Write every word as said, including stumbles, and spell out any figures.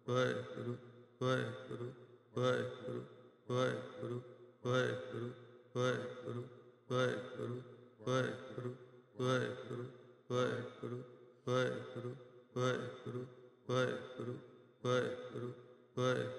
Waheguru Waheguru Waheguru Waheguru Waheguru Waheguru Waheguru Waheguru Waheguru Waheguru Waheguru Waheguru Waheguru Waheguru Waheguru Waheguru